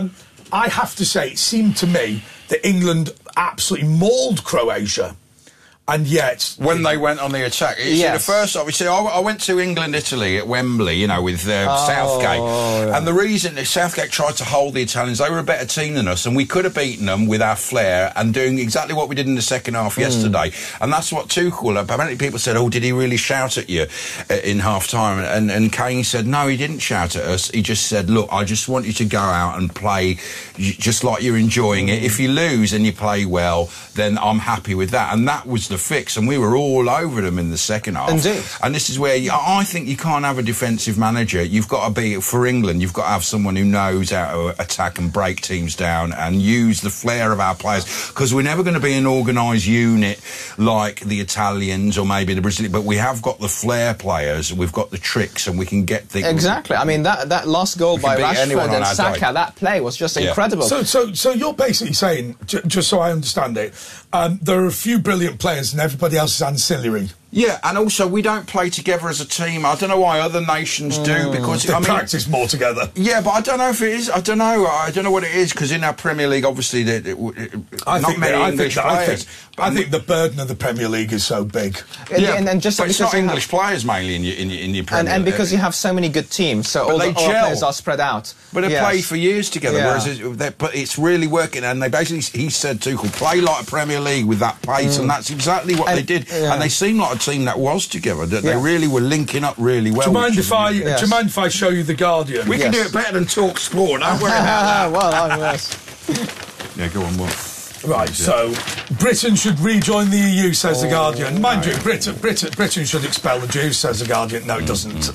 I have to say, it seemed to me that England absolutely mauled Croatia. And yet... When they went on the attack... Yes. The first... Obviously, I went to England-Italy at Wembley, you know, with Southgate. Yeah. And the reason that Southgate tried to hold the Italians, they were a better team than us, and we could have beaten them with our flair and doing exactly what we did in the second half yesterday. And that's what Tuchel... Apparently people said, oh, did he really shout at you in half-time? And Kane said, no, he didn't shout at us. He just said, look, I just want you to go out and play just like you're enjoying it. If you lose and you play well, then I'm happy with that. And that was the fix, and we were all over them in the second half. Indeed. And this is where I think you can't have a defensive manager. You've got to be, for England, you've got to have someone who knows how to attack and break teams down and use the flair of our players, because we're never going to be an organised unit like the Italians or maybe the Brazilians, but we have got the flair players, we've got the tricks, and we can get things... Exactly. I mean, that last goal by Rashford and Saka, that play was just incredible. So you're basically saying, just so I understand it, there are a few brilliant players and everybody else is ancillary. Yeah, and also we don't play together as a team. I don't know why other nations do, because they practice more together. Yeah, but I don't know if it is. I don't know what it is, because in our Premier League, obviously, I think the burden of the Premier League is so big. Yeah, and just but it's not English players mainly in your Premier League. And because you have so many good teams, so all the players are spread out. But they play for years together, but it's really working. And they basically, he said, Tuchel, play like a Premier League with that pace, and that's exactly what they did. And they seem like a team that was together, that they really were linking up really well. Do you mind if I show you The Guardian? We can do it better than Talk Sport. Don't worry about that. Well, yeah, go on, Will. Right, so Britain should rejoin the EU, says The Guardian. Mind you, Britain should expel the Jews, says The Guardian. No, it doesn't.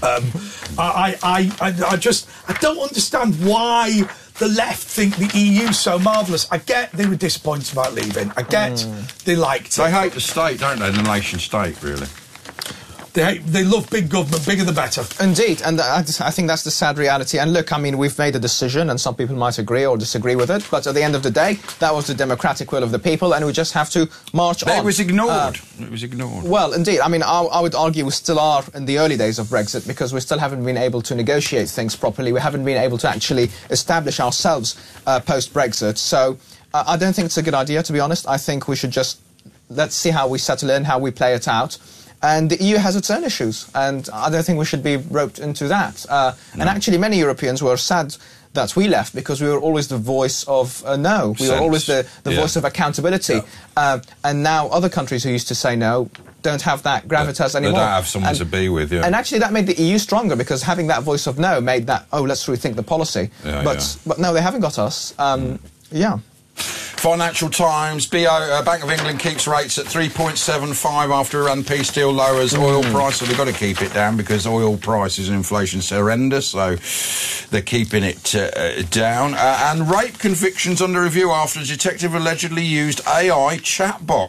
I don't understand why the left think the EU's so marvellous. I get they were disappointed about leaving. I get they liked it. They hate the state, don't they? The nation state, really. They love big government, bigger the better. Indeed, and I think that's the sad reality. And look, I mean, we've made a decision, and some people might agree or disagree with it, but at the end of the day, that was the democratic will of the people, and we just have to march on. It was ignored. It was ignored. Well, indeed. I mean, I would argue we still are in the early days of Brexit, because we still haven't been able to negotiate things properly. We haven't been able to actually establish ourselves post-Brexit. So I don't think it's a good idea, to be honest. I think we should let's see how we settle in, how we play it out. And the EU has its own issues, and I don't think we should be roped into that. And actually, many Europeans were sad that we left, because we were always the voice of no. We were always the voice of accountability. Yeah. And now other countries who used to say no don't have that gravitas anymore. They don't have someone to be with, And actually, that made the EU stronger, because having that voice of no made that, let's rethink the policy. But no, they haven't got us. Financial Times, Bank of England keeps rates at 3.75 after Iran peace deal lowers oil price. So they've got to keep it down, because oil prices and inflation is horrendous. So they're keeping it down. And rape convictions under review after a detective allegedly used AI chatbot.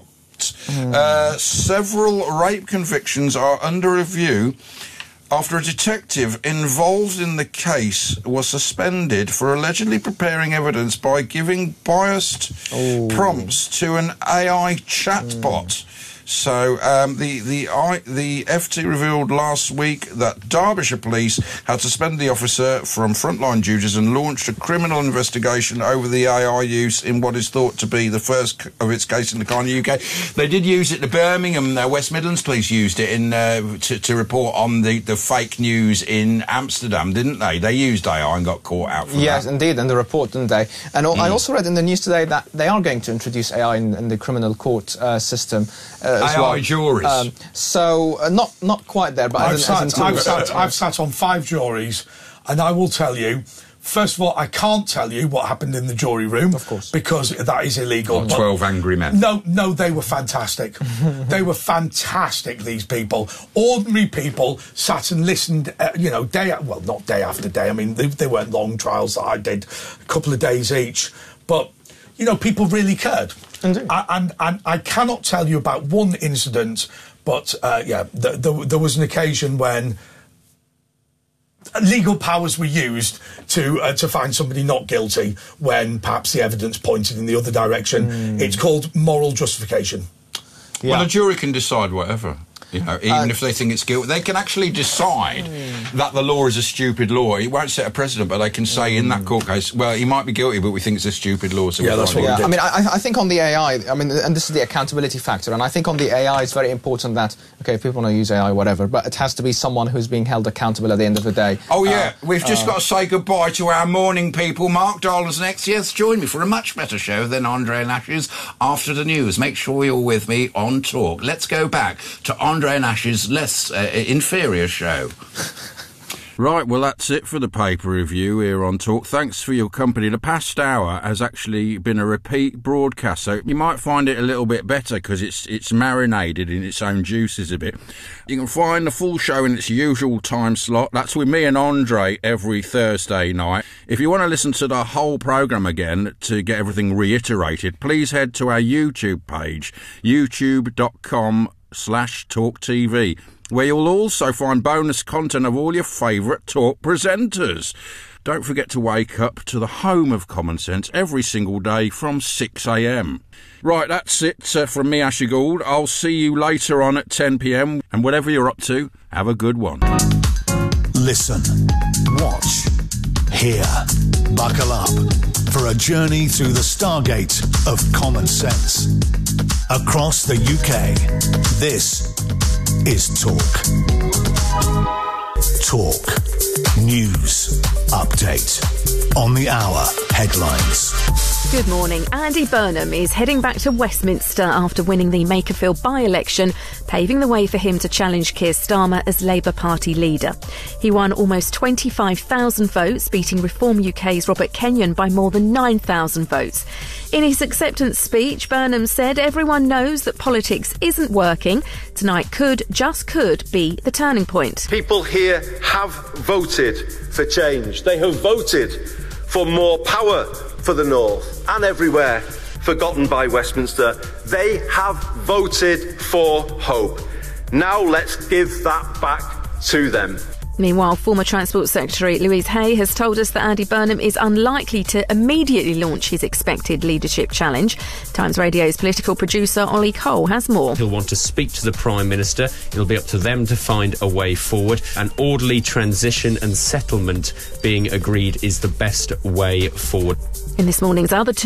Several rape convictions are under review after a detective involved in the case was suspended for allegedly preparing evidence by giving biased prompts to an AI chatbot. So the FT revealed last week that Derbyshire Police had suspended the officer from frontline duties and launched a criminal investigation over the AI use in what is thought to be the first of its case in the kind of UK. They did use it. The Birmingham West Midlands Police used it to report on the fake news in Amsterdam, didn't they? They used AI and got caught out for that. Yes, indeed, and the report, didn't they? And I also read in the news today that they are going to introduce AI in the criminal court system. AI juries. Not quite there, but I've sat on 5 juries, and I will tell you, first of all, I can't tell you what happened in the jury room, of course, because that is illegal. 12 angry men. No, they were fantastic. They were fantastic, these people. Ordinary people sat and listened, not day after day. I mean, they weren't long trials that I did, a couple of days each, but people really cared. And I cannot tell you about one incident, but there was an occasion when legal powers were used to find somebody not guilty when perhaps the evidence pointed in the other direction. It's called moral justification. Yeah. Well, a jury can decide whatever. Even if they think it's guilty, they can actually decide that the law is a stupid law. It won't set a precedent, but they can say in that court case, well, he might be guilty, but we think it's a stupid law. So that's what I mean, I think on the AI, and this is the accountability factor, and I think on the AI it's very important that, if people want to use AI, whatever, but it has to be someone who's being held accountable at the end of the day. Oh, yeah. We've just got to say goodbye to our morning people. Mark Darland's next. Yes, join me for a much better show than Andre and Ash's After the News. Make sure you're with me on Talk. Let's go back to Andre and Ash's less inferior show. Right, well, that's it for the paper review here on Talk. Thanks for your company. The past hour has actually been a repeat broadcast, so you might find it a little bit better because it's marinated in its own juices a bit. You can find the full show in its usual time slot. That's with me and Andre every Thursday night. If you want to listen to the whole programme again to get everything reiterated, please head to our YouTube page, youtube.com/TalkTV, where you'll also find bonus content of all your favourite Talk presenters. Don't forget to wake up to the home of common sense every single day from 6 a.m. Right, that's it from me, Asher Gould. I'll see you later on at 10 p.m. And whatever you're up to, have a good one. Listen, watch, hear, buckle up for a journey through the Stargate of common sense. Across the UK, this is Talk. Talk. News. Update. On the hour. Headlines. Good morning. Andy Burnham is heading back to Westminster after winning the Makerfield by-election, paving the way for him to challenge Keir Starmer as Labour Party leader. He won almost 25,000 votes, beating Reform UK's Robert Kenyon by more than 9,000 votes. In his acceptance speech, Burnham said everyone knows that politics isn't working. Tonight just could be the turning point. People here have voted for change. They have voted for more power for the North and everywhere forgotten by Westminster. They have voted for hope. Now let's give that back to them. Meanwhile, former Transport Secretary Louise Hay has told us that Andy Burnham is unlikely to immediately launch his expected leadership challenge. Times Radio's political producer Ollie Cole has more. He'll want to speak to the Prime Minister. It'll be up to them to find a way forward. An orderly transition and settlement being agreed is the best way forward. In this morning's other two